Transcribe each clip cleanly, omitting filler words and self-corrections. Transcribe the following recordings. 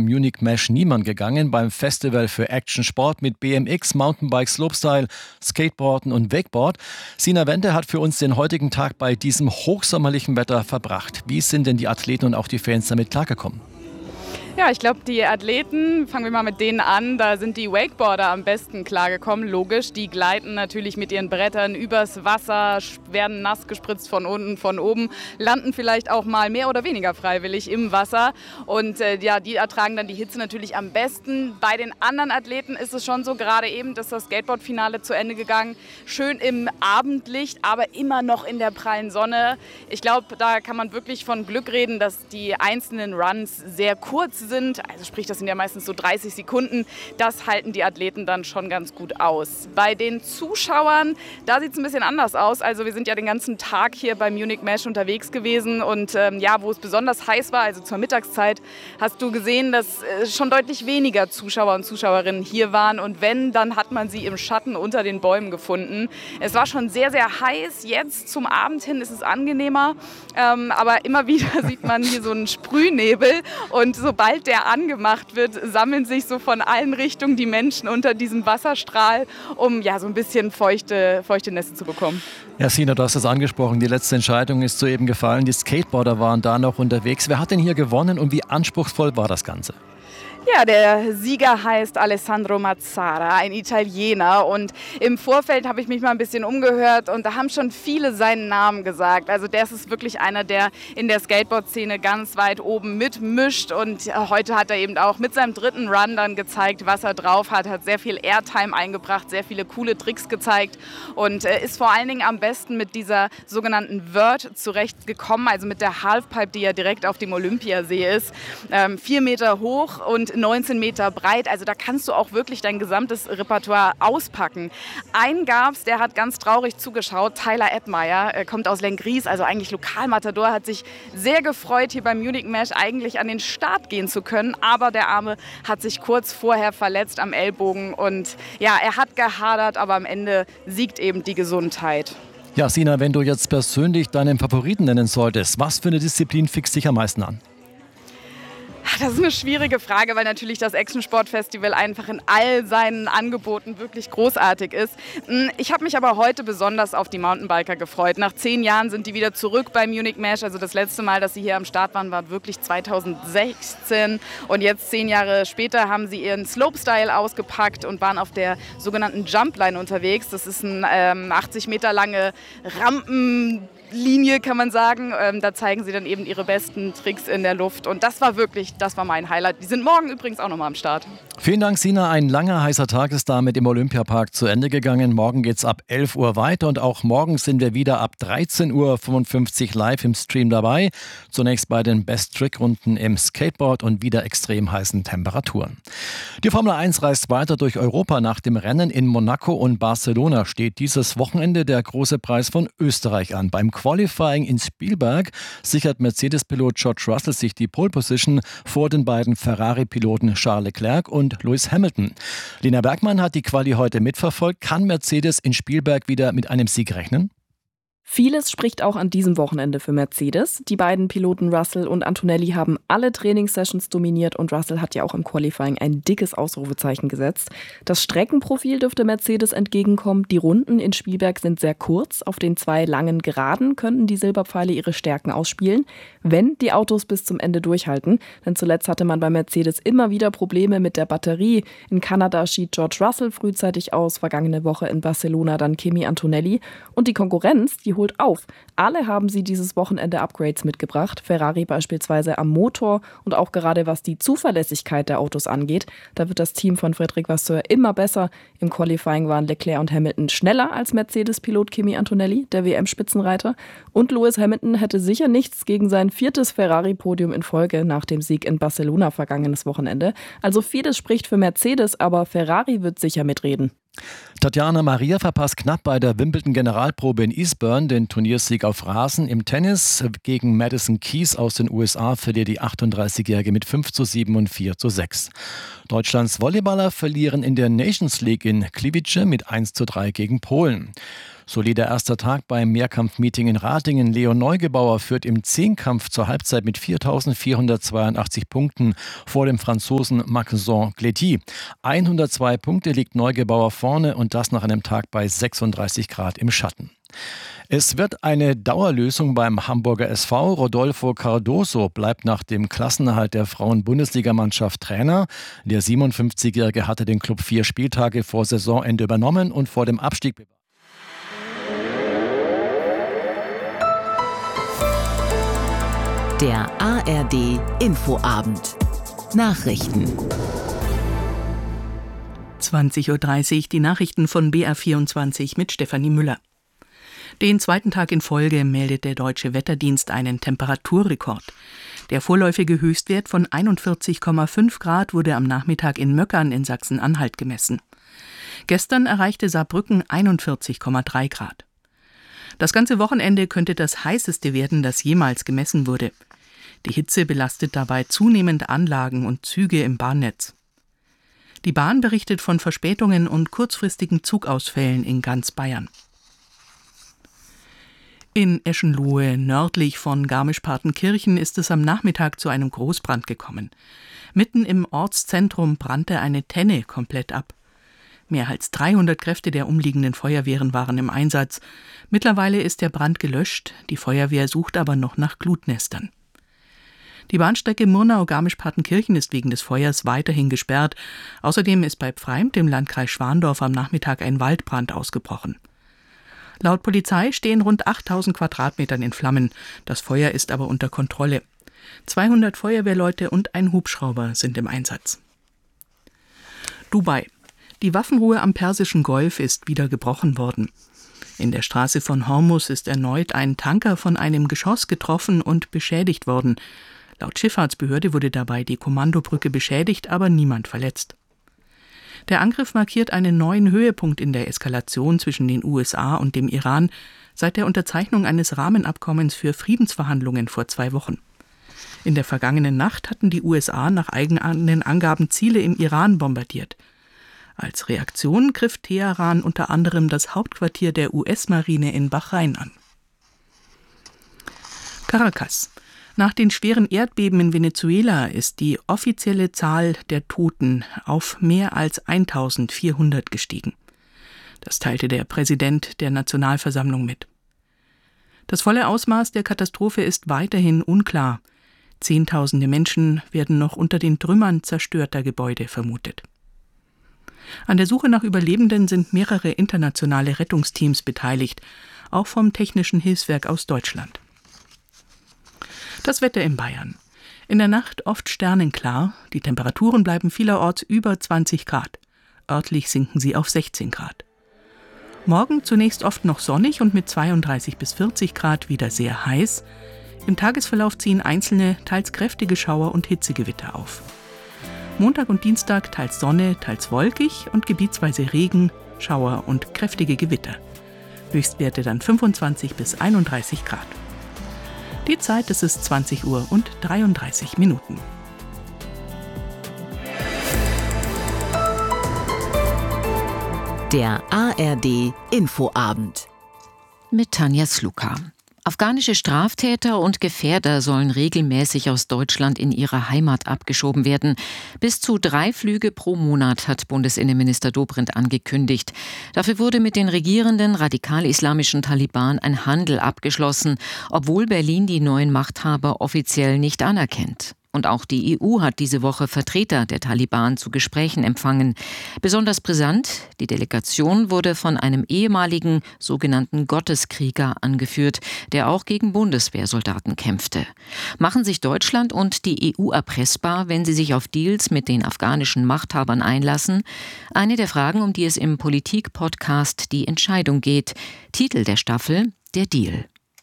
Munich Mesh Niemann gegangen, beim Festival für Action-Sport mit BMX, Mountainbike, Slopestyle, Skateboarden und Wakeboard. Sina Wende hat für uns den heutigen Tag bei diesem hochsommerlichen Wetter verbracht. Wie sind denn die Athleten und auch die Fans damit klargekommen? Ja, ich glaube, die Athleten, fangen wir mal mit denen an, da sind die Wakeboarder am besten klargekommen, logisch. Die gleiten natürlich mit ihren Brettern übers Wasser, werden nass gespritzt von unten, von oben, landen vielleicht auch mal mehr oder weniger freiwillig im Wasser. Und die ertragen dann die Hitze natürlich am besten. Bei den anderen Athleten ist es schon so, gerade eben ist das Skateboard-Finale zu Ende gegangen. Schön im Abendlicht, aber immer noch in der prallen Sonne. Ich glaube, da kann man wirklich von Glück reden, dass die einzelnen Runs sehr kurz sind, also sprich, das sind ja meistens so 30 Sekunden, das halten die Athleten dann schon ganz gut aus. Bei den Zuschauern, da sieht es ein bisschen anders aus, also wir sind ja den ganzen Tag hier beim Munich Mesh unterwegs gewesen und wo es besonders heiß war, also zur Mittagszeit, hast du gesehen, dass schon deutlich weniger Zuschauer und Zuschauerinnen hier waren und wenn, dann hat man sie im Schatten unter den Bäumen gefunden. Es war schon sehr, sehr heiß, jetzt zum Abend hin ist es angenehmer, aber immer wieder sieht man hier so einen Sprühnebel und sobald der angemacht wird, sammeln sich so von allen Richtungen die Menschen unter diesem Wasserstrahl, um so ein bisschen feuchte Nässe zu bekommen. Ja, Sina, du hast es angesprochen, die letzte Entscheidung ist soeben gefallen. Die Skateboarder waren da noch unterwegs. Wer hat denn hier gewonnen und wie anspruchsvoll war das Ganze? Ja, der Sieger heißt Alessandro Mazzara, ein Italiener. Und im Vorfeld habe ich mich mal ein bisschen umgehört und da haben schon viele seinen Namen gesagt. Also der ist wirklich einer, der in der Skateboard-Szene ganz weit oben mitmischt. Und heute hat er eben auch mit seinem dritten Run dann gezeigt, was er drauf hat. Hat sehr viel Airtime eingebracht, sehr viele coole Tricks gezeigt und ist vor allen Dingen am besten mit dieser sogenannten Vert zurechtgekommen. Also mit der Halfpipe, die ja direkt auf dem Olympiasee ist. 4 Meter hoch und 19 Meter breit, also da kannst du auch wirklich dein gesamtes Repertoire auspacken. Einen gab's, der hat ganz traurig zugeschaut, Tyler Edmeyer, kommt aus Lenggries, also eigentlich Lokalmatador, hat sich sehr gefreut, hier beim Munich Mesh eigentlich an den Start gehen zu können, aber der Arme hat sich kurz vorher verletzt am Ellbogen und er hat gehadert, aber am Ende siegt eben die Gesundheit. Ja, Sina, wenn du jetzt persönlich deinen Favoriten nennen solltest, was für eine Disziplin fixt dich am meisten an? Das ist eine schwierige Frage, weil natürlich das Action-Sport-Festival einfach in all seinen Angeboten wirklich großartig ist. Ich habe mich aber heute besonders auf die Mountainbiker gefreut. Nach 10 Jahren sind die wieder zurück beim Munich Mesh. Also das letzte Mal, dass sie hier am Start waren, war wirklich 2016. Und jetzt 10 Jahre später haben sie ihren Slopestyle ausgepackt und waren auf der sogenannten Jumpline unterwegs. Das ist eine 80 Meter lange Rampenlinie, kann man sagen. Da zeigen sie dann eben ihre besten Tricks in der Luft. Und das war mein Highlight. Die sind morgen übrigens auch nochmal am Start. Vielen Dank, Sina. Ein langer, heißer Tag ist damit im Olympiapark zu Ende gegangen. Morgen geht's ab 11 Uhr weiter und auch morgen sind wir wieder ab 13.55 Uhr live im Stream dabei. Zunächst bei den Best-Trick-Runden im Skateboard und wieder extrem heißen Temperaturen. Die Formel 1 reist weiter durch Europa. Nach dem Rennen in Monaco und Barcelona steht dieses Wochenende der große Preis von Österreich an. Beim Qualifying in Spielberg sichert Mercedes-Pilot George Russell sich die Pole Position vor den beiden Ferrari-Piloten Charles Leclerc und Lewis Hamilton. Lena Bergmann hat die Quali heute mitverfolgt. Kann Mercedes in Spielberg wieder mit einem Sieg rechnen? Vieles spricht auch an diesem Wochenende für Mercedes. Die beiden Piloten Russell und Antonelli haben alle Trainingssessions dominiert und Russell hat ja auch im Qualifying ein dickes Ausrufezeichen gesetzt. Das Streckenprofil dürfte Mercedes entgegenkommen. Die Runden in Spielberg sind sehr kurz. Auf den 2 langen Geraden könnten die Silberpfeile ihre Stärken ausspielen, wenn die Autos bis zum Ende durchhalten. Denn zuletzt hatte man bei Mercedes immer wieder Probleme mit der Batterie. In Kanada schied George Russell frühzeitig aus, vergangene Woche in Barcelona dann Kimi Antonelli. Und die Konkurrenz, die holt auf. Alle haben sie dieses Wochenende Upgrades mitgebracht. Ferrari beispielsweise am Motor und auch gerade was die Zuverlässigkeit der Autos angeht. Da wird das Team von Frédéric Vasseur immer besser. Im Qualifying waren Leclerc und Hamilton schneller als Mercedes-Pilot Kimi Antonelli, der WM-Spitzenreiter. Und Lewis Hamilton hätte sicher nichts gegen sein 4. Ferrari-Podium in Folge nach dem Sieg in Barcelona vergangenes Wochenende. Also vieles spricht für Mercedes, aber Ferrari wird sicher mitreden. Tatjana Maria verpasst knapp bei der Wimbledon-Generalprobe in Eastbourne den Turniersieg auf Rasen. Im Tennis gegen Madison Keys aus den USA verliert die 38-Jährige mit 5:7 und 4:6. Deutschlands Volleyballer verlieren in der Nations League in Gliwice mit 1:3 gegen Polen. Solider erster Tag beim Mehrkampfmeeting in Ratingen. Leon Neugebauer führt im Zehnkampf zur Halbzeit mit 4.482 Punkten vor dem Franzosen Maxence Cléty. 102 Punkte liegt Neugebauer vorne und das nach einem Tag bei 36 Grad im Schatten. Es wird eine Dauerlösung beim Hamburger SV. Rodolfo Cardoso bleibt nach dem Klassenerhalt der Frauen-Bundesligamannschaft Trainer. Der 57-Jährige hatte den Club 4 Spieltage vor Saisonende übernommen und vor dem Abstieg bewahrt. Der ARD Infoabend. Nachrichten. 20.30 Uhr, die Nachrichten von BR24 mit Stefanie Müller. Den zweiten Tag in Folge meldet der Deutsche Wetterdienst einen Temperaturrekord. Der vorläufige Höchstwert von 41,5 Grad wurde am Nachmittag in Möckern in Sachsen-Anhalt gemessen. Gestern erreichte Saarbrücken 41,3 Grad. Das ganze Wochenende könnte das heißeste werden, das jemals gemessen wurde. Die Hitze belastet dabei zunehmend Anlagen und Züge im Bahnnetz. Die Bahn berichtet von Verspätungen und kurzfristigen Zugausfällen in ganz Bayern. In Eschenlohe, nördlich von Garmisch-Partenkirchen, ist es am Nachmittag zu einem Großbrand gekommen. Mitten im Ortszentrum brannte eine Tenne komplett ab. Mehr als 300 Kräfte der umliegenden Feuerwehren waren im Einsatz. Mittlerweile ist der Brand gelöscht, die Feuerwehr sucht aber noch nach Glutnestern. Die Bahnstrecke Murnau-Garmisch-Partenkirchen ist wegen des Feuers weiterhin gesperrt. Außerdem ist bei Pfreimd im Landkreis Schwandorf am Nachmittag ein Waldbrand ausgebrochen. Laut Polizei stehen rund 8.000 Quadratmetern in Flammen. Das Feuer ist aber unter Kontrolle. 200 Feuerwehrleute und ein Hubschrauber sind im Einsatz. Dubai. Die Waffenruhe am Persischen Golf ist wieder gebrochen worden. In der Straße von Hormuz ist erneut ein Tanker von einem Geschoss getroffen und beschädigt worden. Laut Schifffahrtsbehörde wurde dabei die Kommandobrücke beschädigt, aber niemand verletzt. Der Angriff markiert einen neuen Höhepunkt in der Eskalation zwischen den USA und dem Iran seit der Unterzeichnung eines Rahmenabkommens für Friedensverhandlungen vor 2 Wochen. In der vergangenen Nacht hatten die USA nach eigenen Angaben Ziele im Iran bombardiert. Als Reaktion griff Teheran unter anderem das Hauptquartier der US-Marine in Bahrain an. Caracas. Nach den schweren Erdbeben in Venezuela ist die offizielle Zahl der Toten auf mehr als 1.400 gestiegen. Das teilte der Präsident der Nationalversammlung mit. Das volle Ausmaß der Katastrophe ist weiterhin unklar. Zehntausende Menschen werden noch unter den Trümmern zerstörter Gebäude vermutet. An der Suche nach Überlebenden sind mehrere internationale Rettungsteams beteiligt, auch vom Technischen Hilfswerk aus Deutschland. Das Wetter in Bayern. In der Nacht oft sternenklar, die Temperaturen bleiben vielerorts über 20 Grad. Örtlich sinken sie auf 16 Grad. Morgen zunächst oft noch sonnig und mit 32 bis 40 Grad wieder sehr heiß. Im Tagesverlauf ziehen einzelne, teils kräftige Schauer und Hitzegewitter auf. Montag und Dienstag teils Sonne, teils wolkig und gebietsweise Regen, Schauer und kräftige Gewitter. Höchstwerte dann 25 bis 31 Grad. Die Zeit, es ist 20 Uhr und 33 Minuten. Der ARD Infoabend mit Tanja Sluka. Afghanische Straftäter und Gefährder sollen regelmäßig aus Deutschland in ihre Heimat abgeschoben werden. Bis zu 3 Flüge pro Monat hat Bundesinnenminister Dobrindt angekündigt. Dafür wurde mit den regierenden radikal-islamischen Taliban ein Handel abgeschlossen, obwohl Berlin die neuen Machthaber offiziell nicht anerkennt. Und auch die EU hat diese Woche Vertreter der Taliban zu Gesprächen empfangen. Besonders brisant, die Delegation wurde von einem ehemaligen sogenannten Gotteskrieger angeführt, der auch gegen Bundeswehrsoldaten kämpfte. Machen sich Deutschland und die EU erpressbar, wenn sie sich auf Deals mit den afghanischen Machthabern einlassen? Eine der Fragen, um die es im Politik-Podcast Die Entscheidung geht. Titel der Staffel: Der Deal.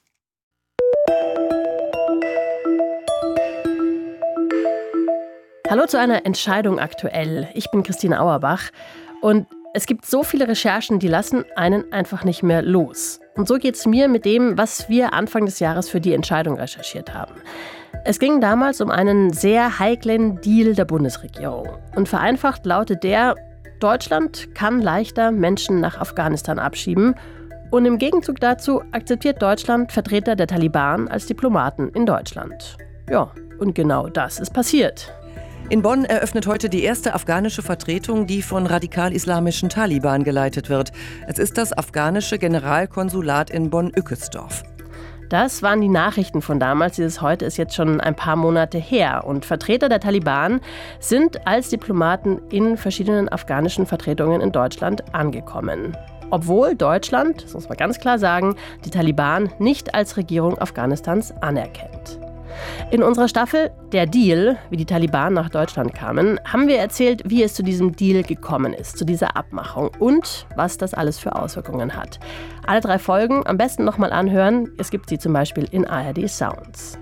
Hallo zu einer Entscheidung aktuell. Ich bin Christine Auerbach und es gibt so viele Recherchen, die lassen einen einfach nicht mehr los. Und so geht es mir mit dem, was wir Anfang des Jahres für die Entscheidung recherchiert haben. Es ging damals um einen sehr heiklen Deal der Bundesregierung. Und vereinfacht lautet der: Deutschland kann leichter Menschen nach Afghanistan abschieben, Und im Gegenzug dazu akzeptiert Deutschland Vertreter der Taliban als Diplomaten in Deutschland. Ja, und genau das ist passiert. In Bonn eröffnet heute die erste afghanische Vertretung, die von radikal-islamischen Taliban geleitet wird. Es ist das afghanische Generalkonsulat in Bonn-Ückesdorf. Das waren die Nachrichten von damals. Dieses heute ist jetzt schon ein paar Monate her. Und Vertreter der Taliban sind als Diplomaten in verschiedenen afghanischen Vertretungen in Deutschland angekommen. Obwohl Deutschland, das muss man ganz klar sagen, die Taliban nicht als Regierung Afghanistans anerkennt. In unserer Staffel Der Deal, wie die Taliban nach Deutschland kamen, haben wir erzählt, wie es zu diesem Deal gekommen ist, zu dieser Abmachung und was das alles für Auswirkungen hat. Alle 3 Folgen am besten nochmal anhören. Es gibt sie zum Beispiel in ARD Sounds.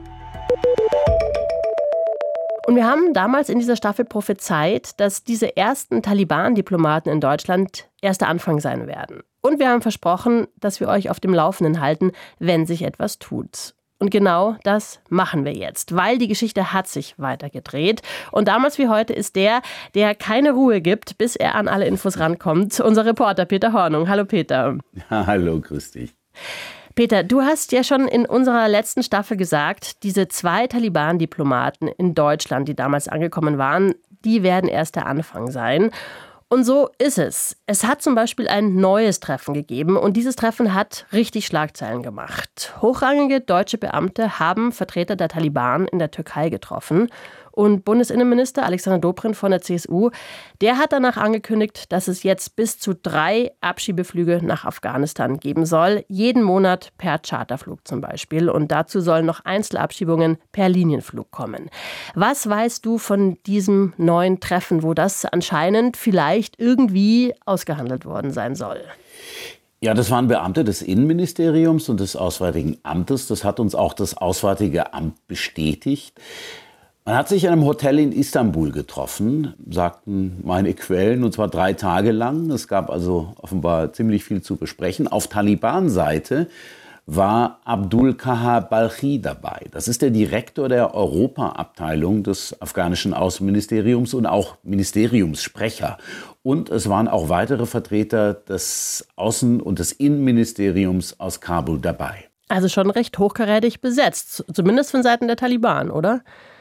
Und wir haben damals in dieser Staffel prophezeit, dass diese ersten Taliban-Diplomaten in Deutschland erst der Anfang sein werden. Und wir haben versprochen, dass wir euch auf dem Laufenden halten, wenn sich etwas tut. Und genau das machen wir jetzt, weil die Geschichte hat sich weitergedreht. Und damals wie heute ist der keine Ruhe gibt, bis er an alle Infos rankommt, unser Reporter Peter Hornung. Hallo Peter. Hallo, grüß dich. Peter, du hast ja schon in unserer letzten Staffel gesagt, diese 2 Taliban-Diplomaten in Deutschland, die damals angekommen waren, die werden erst der Anfang sein. Und so ist es. Es hat zum Beispiel ein neues Treffen gegeben und dieses Treffen hat richtig Schlagzeilen gemacht. Hochrangige deutsche Beamte haben Vertreter der Taliban in der Türkei getroffen. Und Bundesinnenminister Alexander Dobrindt von der CSU, der hat danach angekündigt, dass es jetzt bis zu 3 Abschiebeflüge nach Afghanistan geben soll. Jeden Monat per Charterflug zum Beispiel. Und dazu sollen noch Einzelabschiebungen per Linienflug kommen. Was weißt du von diesem neuen Treffen, wo das anscheinend vielleicht irgendwie ausgehandelt worden sein soll? Ja, das waren Beamte des Innenministeriums und des Auswärtigen Amtes. Das hat uns auch das Auswärtige Amt bestätigt. Man hat sich in einem Hotel in Istanbul getroffen, sagten meine Quellen, und zwar 3 Tage lang. Es gab also offenbar ziemlich viel zu besprechen. Auf Taliban-Seite war Abdul Kahar Balchi dabei. Das ist der Direktor der Europa-Abteilung des afghanischen Außenministeriums und auch Ministeriumssprecher. Und es waren auch weitere Vertreter des Außen- und des Innenministeriums aus Kabul dabei. Also schon recht hochkarätig besetzt, zumindest von Seiten der Taliban, oder?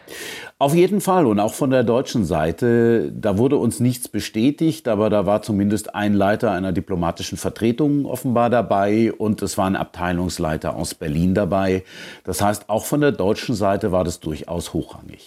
Auf jeden Fall und auch von der deutschen Seite. Da wurde uns nichts bestätigt, aber da war zumindest ein Leiter einer diplomatischen Vertretung offenbar dabei und es waren Abteilungsleiter aus Berlin dabei. Das heißt, auch von der deutschen Seite war das durchaus hochrangig.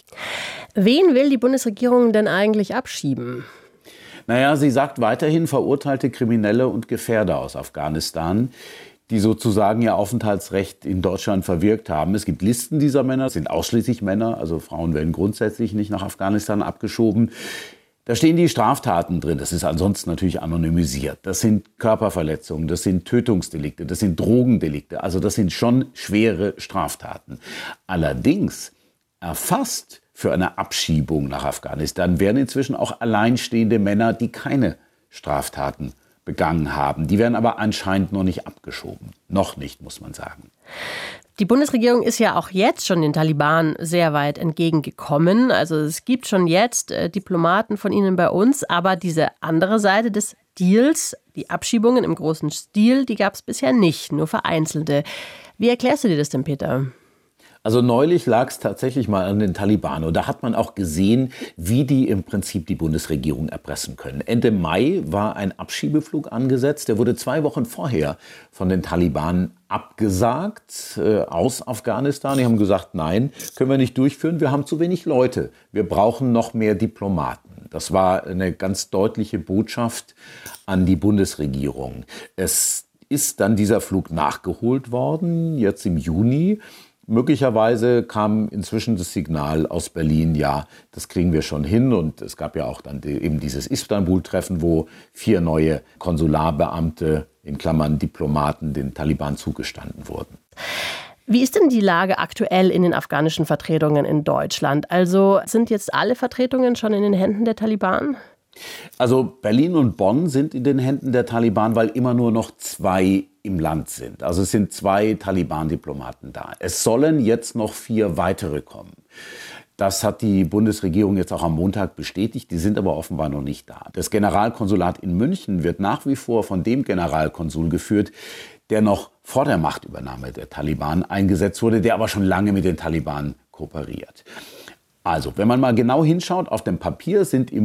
Wen will die Bundesregierung denn eigentlich abschieben? Naja, sie sagt weiterhin verurteilte Kriminelle und Gefährder aus Afghanistan, die sozusagen ihr Aufenthaltsrecht in Deutschland verwirkt haben. Es gibt Listen dieser Männer, es sind ausschließlich Männer, also Frauen werden grundsätzlich nicht nach Afghanistan abgeschoben. Da stehen die Straftaten drin, das ist ansonsten natürlich anonymisiert. Das sind Körperverletzungen, das sind Tötungsdelikte, das sind Drogendelikte, also das sind schon schwere Straftaten. Allerdings erfasst für eine Abschiebung nach Afghanistan werden inzwischen auch alleinstehende Männer, die keine Straftaten begangen haben. Die werden aber anscheinend noch nicht abgeschoben. Noch nicht, muss man sagen. Die Bundesregierung ist ja auch jetzt schon den Taliban sehr weit entgegengekommen. Also es gibt schon jetzt Diplomaten von ihnen bei uns. Aber diese andere Seite des Deals, die Abschiebungen im großen Stil, die gab es bisher nicht, nur vereinzelte. Wie erklärst du dir das denn, Peter? Also neulich lag es tatsächlich mal an den Taliban und da hat man auch gesehen, wie die im Prinzip die Bundesregierung erpressen können. Ende Mai war ein Abschiebeflug angesetzt, der wurde 2 Wochen vorher von den Taliban abgesagt aus Afghanistan. Die haben gesagt, nein, können wir nicht durchführen, wir haben zu wenig Leute, wir brauchen noch mehr Diplomaten. Das war eine ganz deutliche Botschaft an die Bundesregierung. Es ist dann dieser Flug nachgeholt worden, jetzt im Juni. Möglicherweise kam inzwischen das Signal aus Berlin, ja, das kriegen wir schon hin. Und es gab ja auch dann eben dieses Istanbul-Treffen, wo 4 neue Konsularbeamte, in Klammern Diplomaten, den Taliban zugestanden wurden. Wie ist denn die Lage aktuell in den afghanischen Vertretungen in Deutschland? Also sind jetzt alle Vertretungen schon in den Händen der Taliban? Also Berlin und Bonn sind in den Händen der Taliban, weil immer nur noch 2 im Land sind. Also es sind 2 Taliban-Diplomaten da. Es sollen jetzt noch 4 weitere kommen. Das hat die Bundesregierung jetzt auch am Montag bestätigt. Die sind aber offenbar noch nicht da. Das Generalkonsulat in München wird nach wie vor von dem Generalkonsul geführt, der noch vor der Machtübernahme der Taliban eingesetzt wurde, der aber schon lange mit den Taliban kooperiert. Also, wenn man mal genau hinschaut, auf dem Papier sind im